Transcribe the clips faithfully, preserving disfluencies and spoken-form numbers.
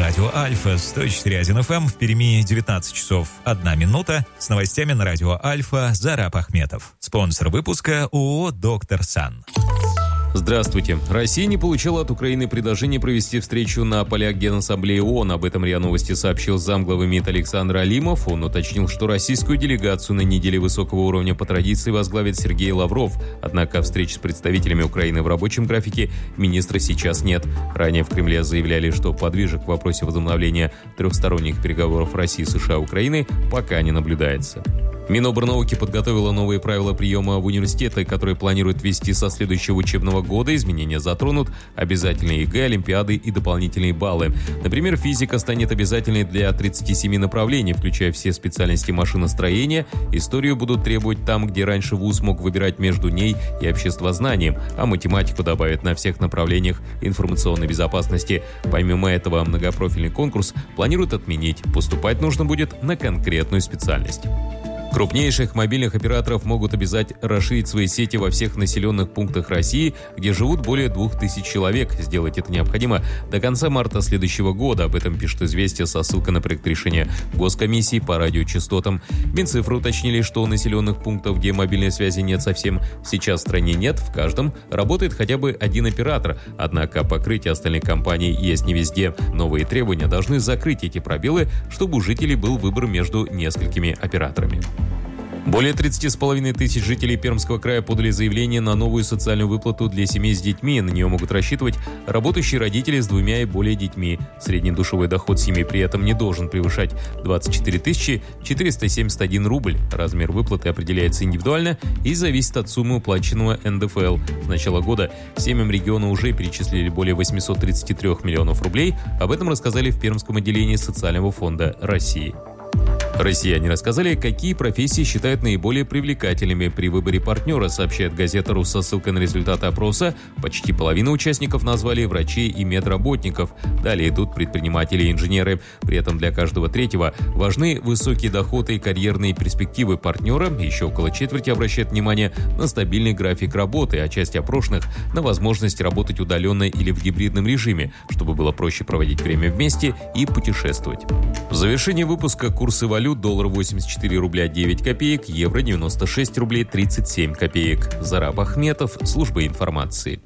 радио Альфа сто четыре и один эф эм. В Перми девятнадцать часов одна минута. С новостями на радио Альфа Зараб Ахметов. Спонсор выпуска ООО «Доктор Сан». Здравствуйте. Россия не получила от Украины предложение провести встречу на полях Генассамблеи ООН. Об этом РИА Новости сообщил замглавы МИД Александр Алимов. Он уточнил, что российскую делегацию на неделе высокого уровня по традиции возглавит Сергей Лавров. Однако встреч с представителями Украины в рабочем графике министра сейчас нет. Ранее в Кремле заявляли, что подвижек в вопросе возобновления трехсторонних переговоров России, США и Украины пока не наблюдается. Минобрнауки подготовила новые правила приема в университеты, которые планируют ввести со следующего учебного года. Изменения затронут обязательные ЕГЭ, олимпиады и дополнительные баллы. Например, физика станет обязательной для тридцати семи направлений, включая все специальности машиностроения. Историю будут требовать там, где раньше вуз мог выбирать между ней и обществознанием, а математику добавят на всех направлениях информационной безопасности. Помимо этого, многопрофильный конкурс планируют отменить. Поступать нужно будет на конкретную специальность. Крупнейших мобильных операторов могут обязать расширить свои сети во всех населенных пунктах России, где живут более двух тысяч человек. Сделать это необходимо до конца марта следующего года. Об этом пишет «Известия» со ссылкой на проект решения Госкомиссии по радиочастотам. Минцифры уточнили, что населенных пунктов, где мобильной связи нет совсем, сейчас в стране нет. В каждом работает хотя бы один оператор. Однако покрытие остальных компаний есть не везде. Новые требования должны закрыть эти пробелы, чтобы у жителей был выбор между несколькими операторами. Более тридцати с половиной тысяч жителей Пермского края подали заявление на новую социальную выплату для семей с детьми. На нее могут рассчитывать работающие родители с двумя и более детьми. Средний душевой доход семьи при этом не должен превышать двадцать четыре тысячи четыреста семьдесят один рубль. Размер выплаты определяется индивидуально и зависит от суммы уплаченного эн дэ эф эл. С начала года семьям региона уже перечислили более восемьсот тридцать три миллионов рублей. Об этом рассказали в Пермском отделении Социального фонда России. Россияне рассказали, какие профессии считают наиболее привлекательными при выборе партнера, сообщает газета «Рус» со ссылкой на результаты опроса. Почти половина участников назвали врачей и медработников. Далее идут предприниматели и инженеры. При этом для каждого третьего важны высокие доходы и карьерные перспективы партнера. Еще около четверти обращают внимание на стабильный график работы, а часть опрошенных – на возможность работать удаленно или в гибридном режиме, чтобы было проще проводить время вместе и путешествовать. В завершении выпуска курсы валют: доллар восемьдесят четыре рубля девять копеек, евро девяносто шесть рублей тридцать семь копеек. Зараб Ахметов, служба информации.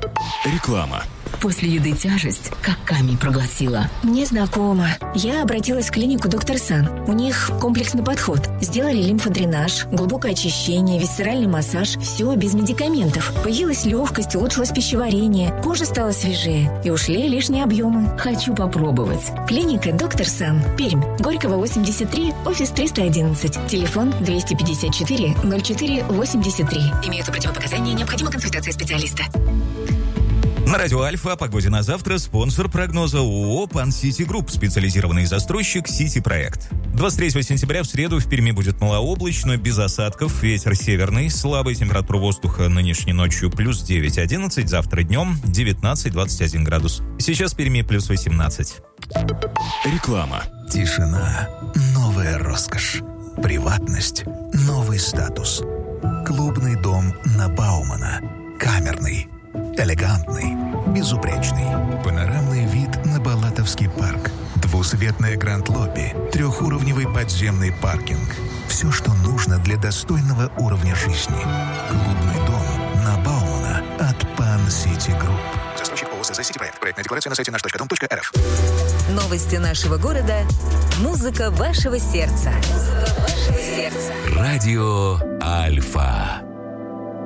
Реклама. После еды тяжесть, как камень проглотила. Мне знакомо. Я обратилась в клинику «Доктор Сан». У них комплексный подход. Сделали лимфодренаж, глубокое очищение, висцеральный массаж. Все без медикаментов. Появилась легкость, улучшилось пищеварение, кожа стала свежее и ушли лишние объемы. Хочу попробовать. Клиника «Доктор Сан». Пермь. Горького, восемьдесят три, офис триста одиннадцать. Телефон двести пятьдесят четыре ноль четыре восемьдесят три. Имеются противопоказания, необходима консультация специалиста. На радио Альфа о погоде на завтра спонсор прогноза ООО «Пан Сити Групп», специализированный застройщик «Сити Проект». двадцать третьего сентября в среду в Перми будет малооблачно, без осадков, ветер северный, слабая температура воздуха нынешней ночью плюс девять одиннадцать, завтра днем девятнадцать двадцать один градус. Сейчас в Перми плюс восемнадцать. Реклама. Тишина – новая роскошь. Приватность – новый статус. Клубный дом на Баумана. Камерный. Элегантный, безупречный. Панорамный вид на Балатовский парк. Двусветное гранд-лобби. Трехуровневый подземный паркинг. Все, что нужно для достойного уровня жизни. Клубный дом на Баумана от Пан Сити Групп. Застройщик ООО «Сити Проект». Проектная декларация на сайте наш точка дом точка эр эф. Новости нашего города. Музыка вашего сердца. Музыка вашего сердца. Радио Альфа.